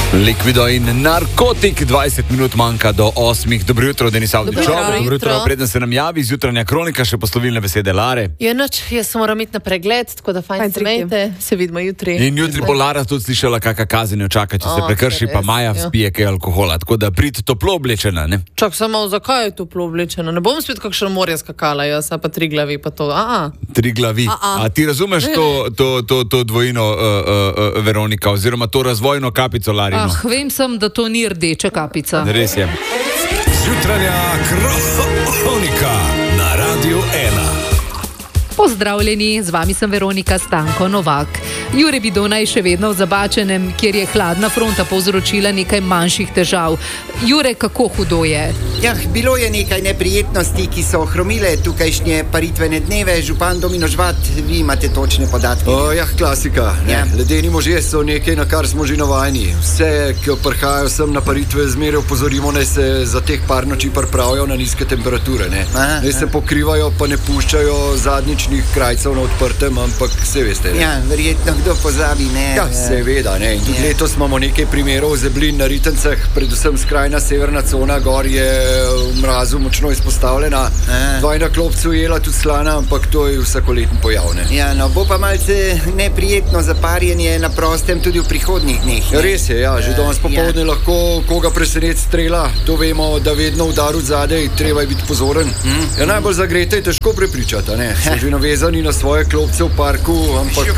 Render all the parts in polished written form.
Likvido in narkotik, 20 minut manjka do 8. Dobro jutro, Denis Avdićov. Dobro jutro. Preden se nam javi zjutranja kronika, še poslovilne besede Lare. Je noč, jaz moram iti na pregled, tako da fajn se mejte, se vidimo jutri. In jutri bo Lara tudi slišala, kakšna kazen jo čaka, če se prekrši, pa Maja spije kaj alkohola. Tako da prid toplo oblečena, ne? Čak samo, zakaj je toplo oblečena? Ne bom spet kakšno morje skakala, jaz pa 3 glavi pa to. Tri glavi. A ti razumeš to dvojino Veronika, oziroma to razvojno kapico Larino? Vem sem, da to ni rdeča kapica. Res je. Zjutranja kronika na Radiu 1. Pozdravljeni, z vami sem Veronika Stanko Novak. Jure Bidona je še vedno v Zabačenem, kjer je hladna fronta povzročila nekaj manjših težav. Jure, kako hudo je? Bilo je nekaj neprijetnosti, ki so ohromile tukajšnje paritvene dneve. Župan Domino Žvat, vi imate točne podatke. Klasika. Ledeni možje so nekaj, na kar smo že navajeni. Vse, ki prihajajo sem na paritve, zmeraj opozorimo, naj se za teh par noči pripravijo na nizke temperature. Naj se pokrivajo, pa ne puščajo zadnjičnih krajcev na odprtem, ampak se veste. Verjetno kdo pozabi, ne? Seveda, ne. In tudi letos imamo nekaj primerov zeblin na Ritencah, predvsem skrajna severna cona gor je v mrazu močno izpostavljena. Dvajna klopca ujela tudi slana, ampak to je vsakoletni pojav, ne. Bo pa malce neprijetno zaparjenje na prostem tudi v prihodnjih dneh. Res je, že danes popoldne lahko koga preseneti strela. To vemo, da vedno udar od zadaj, treba je biti pozoren. Najbolj zagrete je težko prepričati, ne. So že navezani na svoje klopce v parku, ampak...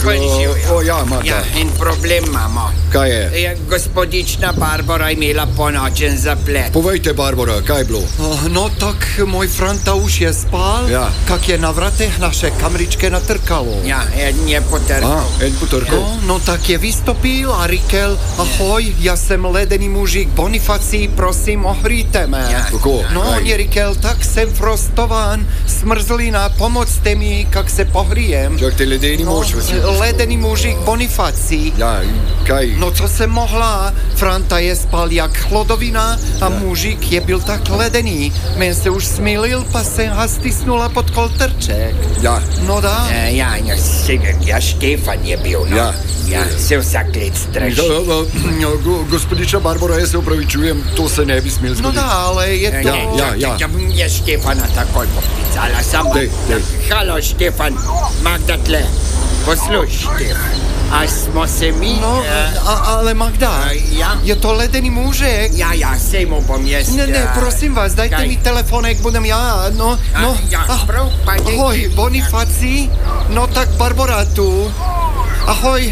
En problem imamo. Kaj je? Gospodična Barbara imela ponočen zaplet. Povejte, Barbara, kaj je bilo? No tak, moj Franta už je spal, kak je na vrateh naše kamričke natrkalo. En je potrkal. En potrkal? No tak je vystopil a rikel, ahoj, ja sem ledený mužík Bonifací, prosím, ohríte me. Kako? No, on je rikel, tak jsem frostován, smrzlina, pomocte mi, kak se pohrijem. Čak, ty ledeni mož, ledený mužík Bonifací. Kaj? No co jsem mohla, Franta je spal jak chlodovina a mužík je byl tak ledený. Men se už smilil, pa se ha stisnula pod koltrček. No da. Štefan je bil, no. Se vsak let straši. Gospodična Barbara, jaz se upravičujem, to se ne bi smel zgoditi. No da, ale je to... Je Štefana takoj poklicala, samo... Halo, Štefan, Magda tle. Posluš, Štefan, a smo se mi... No, ale Magda, je to ledený mužek? Sej mu bom jaz... Ne, prosím vás, dajte mi telefonek, budem Ahoj, Bonifací, no tak Barbara tu. Ahoj,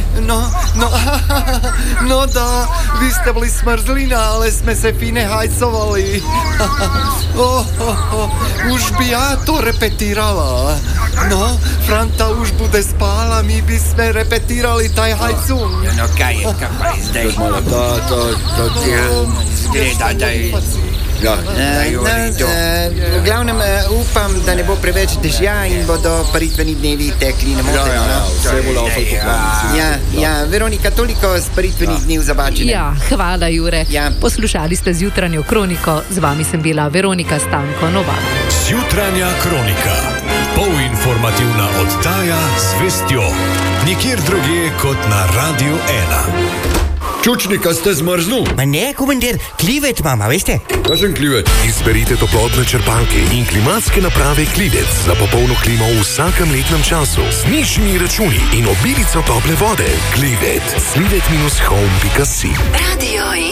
no da, vy ste boli smrzlina, ale sme se fine hajcovali. Už by ja to repetírala. No, Franta už bude spála, my by sme repetírali taj hajcu. No kaj je zdaj? Zgleda, da je... V glavnem upam, da ne bo preveč dežja in bodo paritveni dnevi tekli nemoteno. Vse bo laufal po planu. Veronika, toliko z paritvenih dni v Zabačenem. Hvala, Jure. Poslušali ste zjutranjo kroniko, z vami sem bila Veronika Stanko Novak. Zjutranja kronika, polinformativna oddaja z vestjo. Nikjer drugje kot na Radiu 1. Čučnika ste zmrznul? Ma ne, komandir, klivet mama, veste? Kakšen klivet? Izberite toplotne črpalke in klimatske naprave Klivec za popolno klimo v vsakem letnem času. Z nižjimi računi in obilico tople vode. Klivet. Slivet-home.si. Radio 1.